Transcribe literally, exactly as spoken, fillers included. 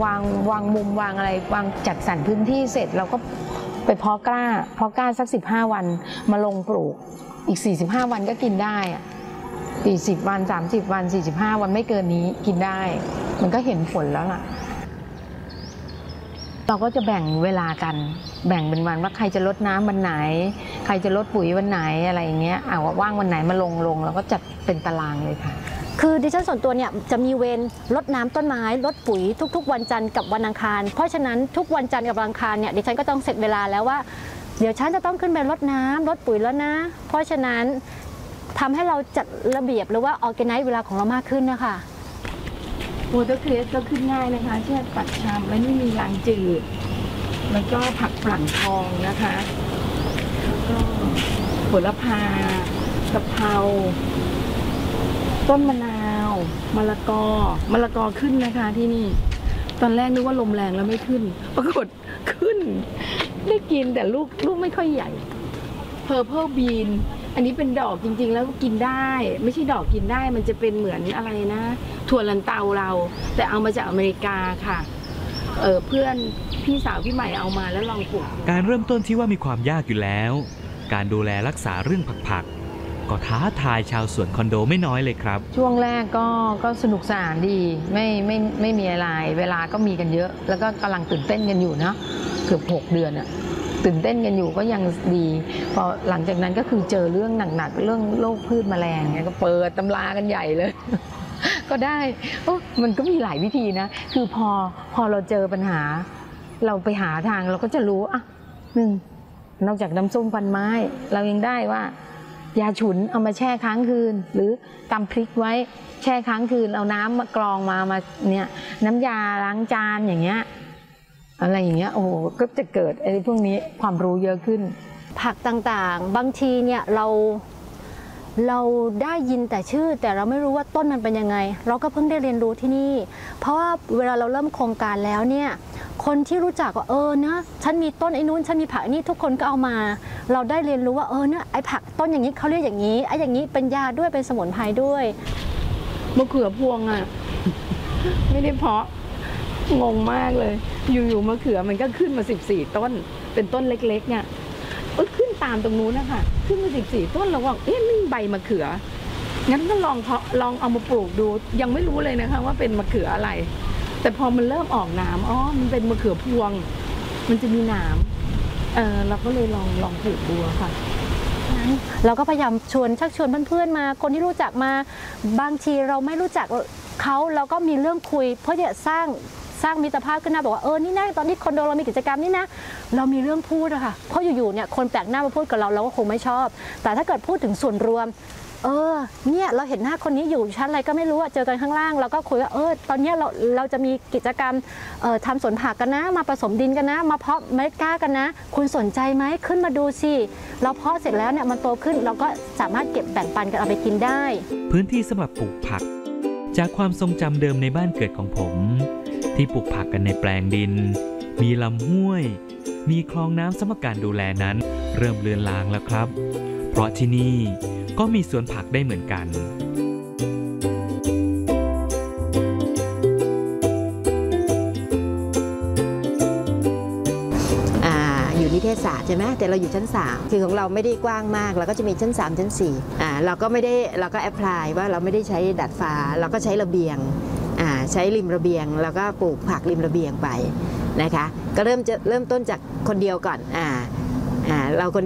วางวางมุมวางอะไรวางจัดสรรพื้นที่เสร็จเราก็ไปเพาะกล้าเพาะกล้าสักสิบห้าวันมาลงปลูกอีกสี่สิบห้าวันก็กินได้อะสี่สิบวันสามสิบวันสี่สิบห้าวันไม่เกินนี้กินได้มันก็เห็นผลแล้วล่ะเราก็จะแบ่งเวลากันแบ่งเป็นวันว่าใครจะลดน้ำวันไหนใครจะลดปุ๋ยวันไหนอะไรอย่างเงี้ยอ่าว่างวันไหนมาลงลงเราก็จัดเป็นตารางเลยค่ะคือดิฉันส่วนตัวเนี่ยจะมีเวรรดน้ำต้นไม้รดปุ๋ยทุกๆวันจันทร์กับวันอังคารเพราะฉะนั้นทุกวันจันทร์กับวันอังคารเนี่ยดิฉันก็ต้องเสร็จเวลาแล้วว่าเดี๋ยวฉันจะต้องขึ้นไปรดน้ำรดปุ๋ยแล้วนะเพราะฉะนั้นทำให้เราจัดระเบียบหรือว่าออร์แกไนซ์เวลาของเรามากขึ้นนะคะวอเตอร์เครสก็ขึ้นง่ายนะคะเช่นปักชามและไม่มีรางจืดแล้วก็ผักฝรั่งทองนะคะแล้วก็โหระพากะเพราต้นมะนาวมะละกอมะละกอขึ้นนะคะที่นี่ตอนแรกนึกว่าลมแรงแล้วไม่ขึ้นปรากฏขึ้นได้กินแต่ลูกลูกไม่ค่อยใหญ่เพอร์เพลบีนอันนี้เป็นดอกจริงๆแล้วกินได้ไม่ใช่ดอกกินได้มันจะเป็นเหมือนอะไรนะถั่วลันเตาเราแต่เอามาจากอเมริกาค่ะเออเพื่อนพี่สาวพี่ใหม่เอามาแล้วลองปลูกการเริ่มต้นที่ว่ามีความยากอยู่แล้วการดูแลรักษาเรื่องผักๆก็ท้าทายชาวสวนคอนโดไม่น้อยเลยครับช่วงแรกก็ก็สนุกสนานดีไม่ไม่ไม่มีอะไรเวลาก็มีกันเยอะแล้วก็กำลังตื่นเต้นกันอยู่เนาะเกือบหกเดือนอะตื่นเต้นกันอยู่ก็ยังดีพอหลังจากนั้นก็คือเจอเรื่องหนักๆเรื่องโรคพืชแมลงเนี่ยก็เปิดตำรากันใหญ่เลย ก็ได้มันก็มีหลายวิธีนะคือพอพอเราเจอปัญหาเราไปหาทางเราก็จะรู้อ่ะหนึ่งนอกจากน้ำส้มฟันไม้เรายังได้ว่ายาฉุนเอามาแช่ค้างคืนหรือตำพริกไว้แช่ค้างคืนเอาน้ำมากรองมามาเนี่ยน้ำยาล้างจานอย่างเงี้ยอะไรอย่างเงี้ยโอ้โหก็จะเกิดไอ้พวกนี้ความรู้เยอะขึ้นผักต่างๆบางทีเนี่ยเราเราได้ยินแต่ชื่อแต่เราไม่รู้ว่าต้นมันเป็นยังไงเราก็เพิ่งได้เรียนรู้ที่นี่เพราะว่าเวลาเราเริ่มโครงการแล้วเนี่ยคนที่รู้จักว่าเออนะฉันมีต้นไอ้นู้นฉันมีผักนี่ทุกคนก็เอามาเราได้เรียนรู้ว่าเออเนี่ยไอ้ผักต้นอย่างนี้เขาเรียกอย่างนี้ไอ้อย่างนี้เป็นยาด้วยเป็นสมุนไพรด้วยมะเขือพวงอ่ะ ไม่ได้เพาะงงมากเลยอยู่ๆมะเขือมันก็ขึ้นมาสิบสี่ต้นเป็นต้นเล็กๆเนี่ยเออขึ้นตามตรงนู้นนะคะขึ้นมาสิบสี่ต้นเราว่าเอ๊ะนี่ใบมะเขืองั้นก็ลองเพาะลองเอามาปลูกดูยังไม่รู้เลยนะคะว่าเป็นมะเขืออะไรแต่พอมันเริ่มออกหนามอ๋อมันเป็นมะเขือพวงมันจะมีหนามเออเราก็เลยลองลองปลูกดูค่ะเราก็พยายามชวนชักชวนเพื่อนๆมาคนที่รู้จักมาบางทีเราไม่รู้จักเขาเราก็มีเรื่องคุยเพื่อจะสร้างสร้างมิตรภาพขึ้นนะบอกว่าเออนี่นะตอนนี้คอนโดเรามีกิจกรรมนี่นะเรามีเรื่องพูดอะค่ะเพราะอยู่ๆเนี่ยคนแปลกหน้ามาพูดกับเราเราก็คงไม่ชอบแต่ถ้าเกิดพูดถึงส่วนรวมเออเนี่ยเราเห็นหน้าคนนี้อยู่ชั้นอะไรก็ไม่รู้เจอกันข้างล่างเราก็คุยว่าเออตอนนี้เราเราจะมีกิจกรรมเอ่อทำสวนผักกันนะมาผสมดินกันนะมาเพาะเมล็ดกล้ากันนะคุณสนใจไหมขึ้นมาดูสิเราเพาะเสร็จแล้วเนี่ยมันโตขึ้นเราก็สามารถเก็บแบ่งปันกันเอาไปกินได้พื้นที่สำหรับปลูกผักจากความทรงจำเดิมในบ้านเกิดของผมที่ปลูกผักกันในแปลงดินมีลำห้วยมีคลองน้ำสำหรับการดูแลนั้นเริ่มเลือนลางแล้วครับเพราะที่นี่ก็มีสวนผักได้เหมือนกันอยู่นิเทศศาสตร์ใช่ไหมแต่เราอยู่ชั้นสามคือของเราไม่ได้กว้างมากเราก็จะมีชั้นสามชั้นสี่อ่าเราก็ไม่ได้เราก็แอพพลายว่าเราไม่ได้ใช้ดัดฟ้าเราก็ใช้ระเบียงอ่าใช้ริมระเบียงแล้วก็ปลูกผักริมระเบียงไปนะคะก็เริ่มจะเริ่มต้นจากคนเดียวก่อนอ่าอ่าเราคน